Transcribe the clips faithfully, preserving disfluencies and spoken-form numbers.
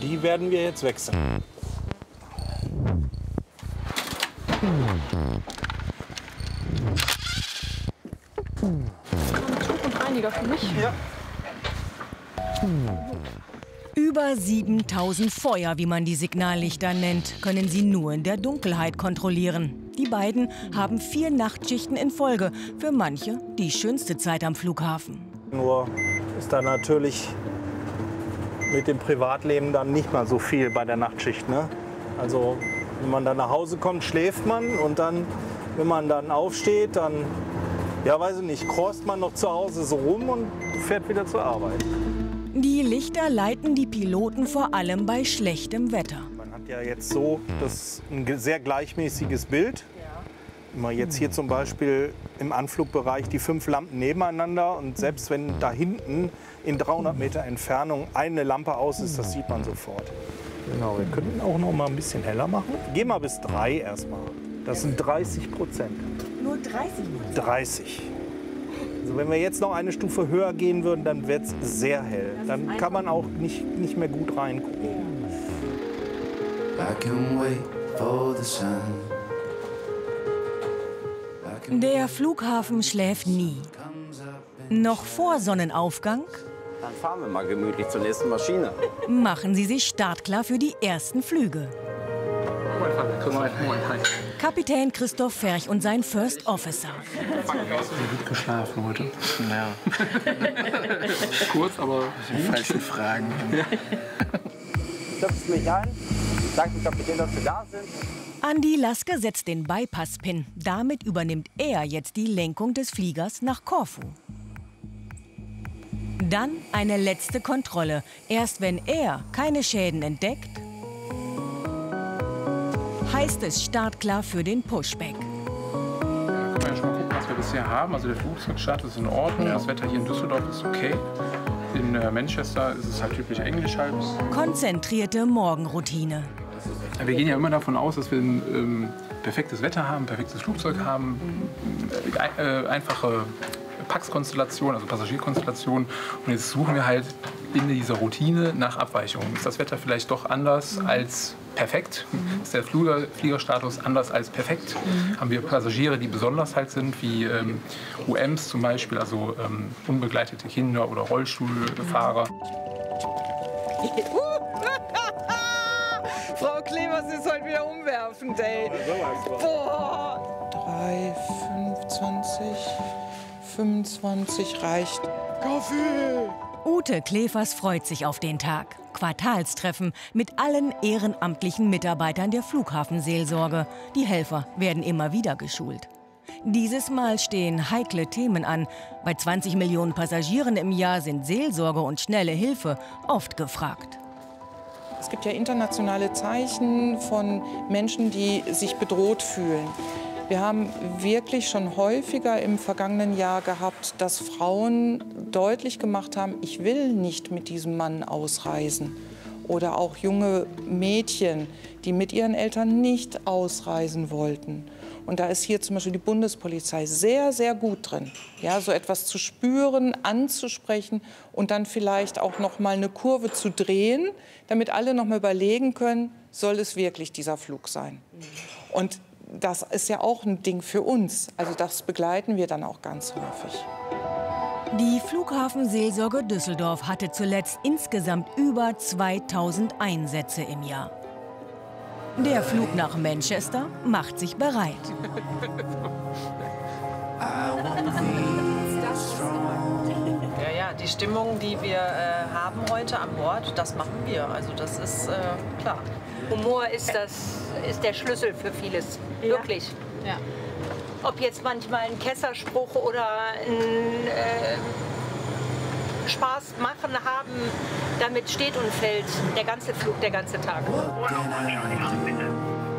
die werden wir jetzt wechseln. Zug und Reiniger für mich. Ja. Über siebentausend Feuer, wie man die Signallichter nennt, können sie nur in der Dunkelheit kontrollieren. Die beiden haben vier Nachtschichten in Folge. Für manche die schönste Zeit am Flughafen. Nur ist da natürlich mit dem Privatleben dann nicht mal so viel bei der Nachtschicht. Ne? Also wenn man dann nach Hause kommt, schläft man und dann, wenn man dann aufsteht, dann, ja weiß ich nicht, crost man noch zu Hause so rum und fährt wieder zur Arbeit. Die Lichter leiten die Piloten vor allem bei schlechtem Wetter. Man hat ja jetzt so das ein sehr gleichmäßiges Bild. Immer jetzt hier zum Beispiel im Anflugbereich die fünf Lampen nebeneinander und selbst wenn da hinten in dreihundert Meter Entfernung eine Lampe aus ist, das sieht man sofort. Genau, wir könnten auch noch mal ein bisschen heller machen. Geh mal bis drei erstmal. Das sind dreißig Prozent. Nur dreißig? dreißig. Also wenn wir jetzt noch eine Stufe höher gehen würden, dann wird es sehr hell. Dann kann man auch nicht, nicht mehr gut reingucken. I can wait for the sun. Der Flughafen schläft nie. Noch vor Sonnenaufgang Dann fahren wir mal gemütlich zur nächsten Maschine. machen sie sich startklar für die ersten Flüge. Kapitän Christoph Ferch und sein First Officer. Gut geschlafen heute. Ja. Kurz, aber falsche Fragen. Stöpft mich ein. Danke, Kapitän, dass wir da sind. Andi Laske setzt den Bypass-Pin. Damit übernimmt er jetzt die Lenkung des Fliegers nach Korfu. Dann eine letzte Kontrolle. Erst wenn er keine Schäden entdeckt, heißt es startklar für den Pushback. Da können wir ja schon mal gucken, was wir bisher haben. Also der Flugzeugstart ist in Ordnung. Das Wetter hier in Düsseldorf ist okay. In äh, Manchester ist es halt typisch englisch halt. Konzentrierte Morgenroutine. Wir gehen ja immer davon aus, dass wir ein ähm, perfektes Wetter haben, ein perfektes Flugzeug haben, äh, einfache Pax-Konstellation, also Passagierkonstellation. Und jetzt suchen wir halt in dieser Routine nach Abweichungen. Ist das Wetter vielleicht doch anders als perfekt? Ist der Flieger, Fliegerstatus anders als perfekt? Haben wir Passagiere, die besonders halt sind, wie ähm, U Ms zum Beispiel, also ähm, unbegleitete Kinder oder Rollstuhlfahrer? Frau Klevers ist heute wieder umwerfend, ey. Boah. drei, fünfundzwanzig, fünfundzwanzig reicht. Kaffee! Ute Klevers freut sich auf den Tag. Quartalstreffen mit allen ehrenamtlichen Mitarbeitern der Flughafenseelsorge. Die Helfer werden immer wieder geschult. Dieses Mal stehen heikle Themen an. Bei zwanzig Millionen Passagieren im Jahr sind Seelsorge und schnelle Hilfe oft gefragt. Es gibt ja internationale Zeichen von Menschen, die sich bedroht fühlen. Wir haben wirklich schon häufiger im vergangenen Jahr gehabt, dass Frauen deutlich gemacht haben, ich will nicht mit diesem Mann ausreisen. Oder auch junge Mädchen, die mit ihren Eltern nicht ausreisen wollten. Und da ist hier zum Beispiel die Bundespolizei sehr, sehr gut drin, ja, so etwas zu spüren, anzusprechen und dann vielleicht auch noch mal eine Kurve zu drehen, damit alle noch mal überlegen können, soll es wirklich dieser Flug sein? Und das ist ja auch ein Ding für uns. Also das begleiten wir dann auch ganz häufig. Die Flughafenseelsorge Düsseldorf hatte zuletzt insgesamt über zweitausend Einsätze im Jahr. Der Flug nach Manchester macht sich bereit. Ja, ja, die Stimmung, die wir äh, haben heute an Bord, das machen wir. Also das ist äh, klar. Humor ist, das, ist der Schlüssel für vieles, wirklich. Ja. Ob jetzt manchmal ein Kesserspruch oder ein äh, Spaß machen haben, damit steht und fällt der ganze Flug, der ganze Tag.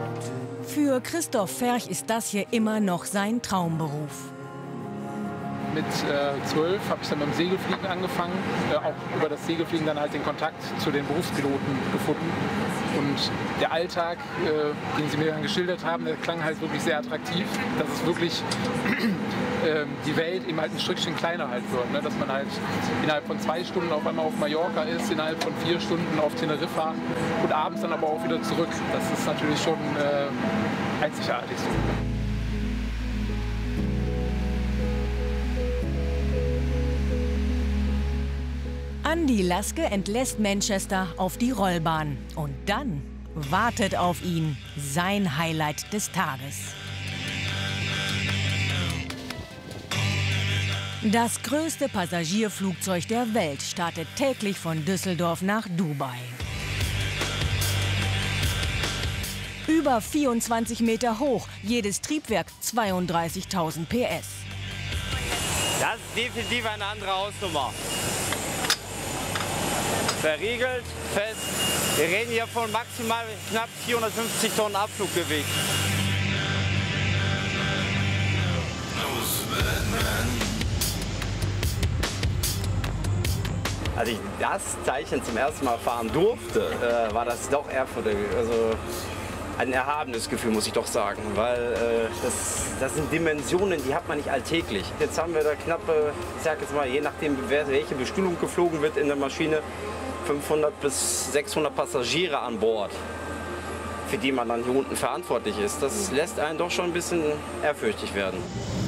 Für Christoph Ferch ist das hier immer noch sein Traumberuf. mit zwölf habe ich dann beim Segelfliegen angefangen, äh, auch über das Segelfliegen dann halt den Kontakt zu den Berufspiloten gefunden. Und der Alltag, äh, den sie mir dann geschildert haben, der klang halt wirklich sehr attraktiv, dass es wirklich äh, die Welt eben halt ein Stückchen kleiner halt wird. Ne? Dass man halt innerhalb von zwei Stunden auf einmal auf Mallorca ist, innerhalb von vier Stunden auf Teneriffa und abends dann aber auch wieder zurück. Das ist natürlich schon äh, einzigartig so. Andy Laske entlässt Manchester auf die Rollbahn. Und dann wartet auf ihn sein Highlight des Tages. Das größte Passagierflugzeug der Welt startet täglich von Düsseldorf nach Dubai. Über vierundzwanzig Meter hoch, jedes Triebwerk zweiunddreißigtausend P S. Das ist definitiv eine andere Hausnummer. Verriegelt, fest. Wir reden hier von maximal knapp vierhundertfünfzig Tonnen Abfluggewicht. Als ich das Teilchen zum ersten Mal fahren durfte, äh, war das doch ehrfurchtig. Also ein erhabenes Gefühl, muss ich doch sagen, weil äh, das, das sind Dimensionen, die hat man nicht alltäglich. Jetzt haben wir da knappe, ich sag jetzt mal, je nachdem, welche Bestuhlung geflogen wird in der Maschine, fünfhundert bis sechshundert Passagiere an Bord, für die man dann hier unten verantwortlich ist. Das lässt einen doch schon ein bisschen ehrfürchtig werden.